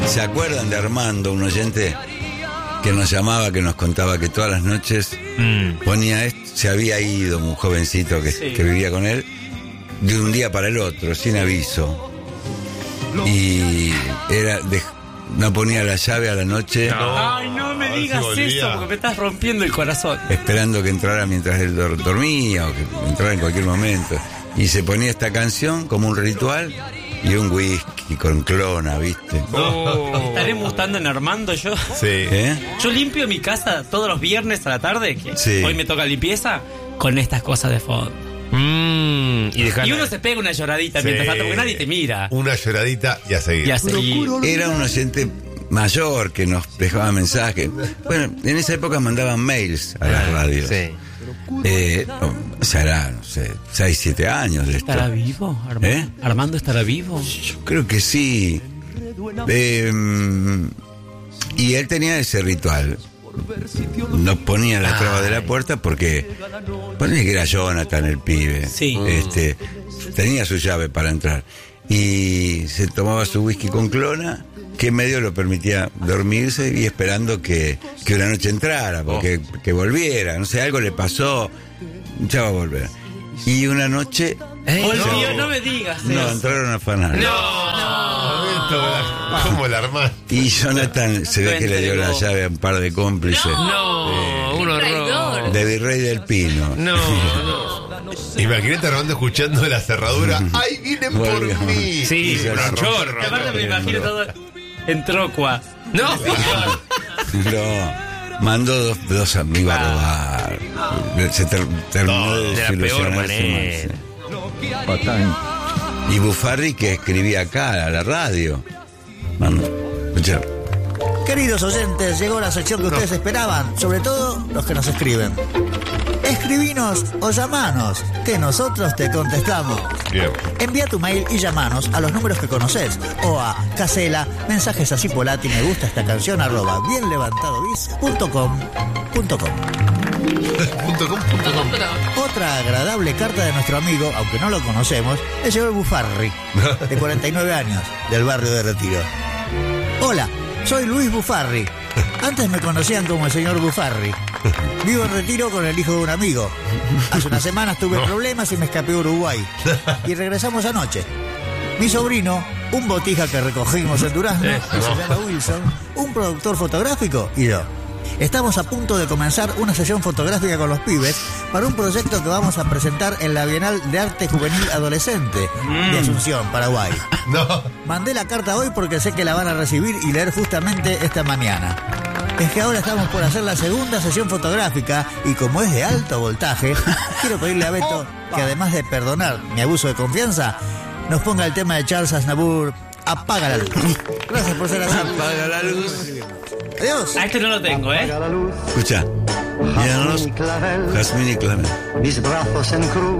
¿Se acuerdan de Armando, un oyente que nos llamaba, que nos contaba que todas las noches ponía esto? Se había ido un jovencito que vivía con él de un día para el otro, sin aviso. Y no ponía la llave a la noche. Ay, no me digas eso, porque me estás rompiendo el corazón. Esperando que entrara mientras él dormía o que entrara en cualquier momento. Y se ponía esta canción como un ritual y un whisky con clona, ¿viste? ¿Estaré mutando en Armando yo? Sí. Yo limpio mi casa todos los viernes a la tarde, que Sí. hoy me toca limpieza, con estas cosas de fondo. Y uno se pega una lloradita mientras tanto, porque nadie te mira. Una lloradita y a seguir. Y a seguir. Era un oyente mayor que nos dejaba mensajes. Bueno, en esa época mandaban mails a la radio. Sí. Será, no sé, 6, 7 años de esto. ¿Estará vivo, Armando? ¿Armando estará vivo? Yo creo que sí. Y él tenía ese ritual. No ponía la traba de la puerta porque ponía que era Jonathan el pibe. Sí. Tenía su llave para entrar. Y se tomaba su whisky con clona, que medio lo permitía dormirse y esperando que una noche entrara, porque que volviera. No sé, algo le pasó, ya va a volver. Y una noche... Volvió, no me digas No, eso. entraron a afanar. ¿Cómo la armaste? Y Jonathan se ve que le dio la llave a un par de cómplices. No, un horror. De Virrey del Pino. No. Imagínate a Armando escuchando la cerradura. ¡Ay, vienen por Volvió. mí! Sí, Y un chorro. rompe. Aparte me imagino todo en Trocua. No. No, mandó dos amigos a robar. Se terminó de De la peor desilusionarse manera. más. Y Buffarri, que escribía acá a la radio. Vamos, escuchá. Queridos oyentes, llegó la sección que ustedes esperaban, sobre todo los que nos escriben. Escribinos o llamanos, que nosotros te contestamos. Bien. Envía tu mail y llamanos a los números que conoces o a Casela, mensajes así polati, me gusta esta canción, @bienlevantadobiz.com.com. Otra agradable carta de nuestro amigo, aunque no lo conocemos, el señor Buffarri, de 49 años, del barrio de Retiro. Hola, soy Luis Buffarri. Antes me conocían como el señor Buffarri. Vivo en Retiro con el hijo de un amigo. Hace unas semanas tuve problemas y me escapé a Uruguay. Y regresamos anoche. Mi sobrino, un botija que recogimos en Durazno, que se llama Wilson, un productor fotográfico y yo. Estamos a punto de comenzar una sesión fotográfica con los pibes para un proyecto que vamos a presentar en la Bienal de Arte Juvenil Adolescente de Asunción, Paraguay. No. Mandé la carta hoy porque sé que la van a recibir y leer justamente esta mañana. Es que ahora estamos por hacer la segunda sesión fotográfica y como es de alto voltaje, quiero pedirle a Beto que además de perdonar mi abuso de confianza, nos ponga el tema de Charles Aznavour, Apaga la luz. Gracias por ser así. Apaga la luz. Adiós. A este no lo tengo, ¿eh? Escucha. Míranos, Jazmín y Clavel. Mis brazos en cruz